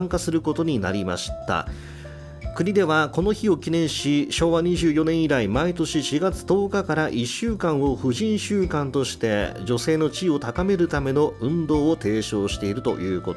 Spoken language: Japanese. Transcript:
加することになりました。国ではこの日を記念し、昭和24年以来毎年4月10日から1週間を婦人週間として女性の地位を高めるための運動を提唱しているということ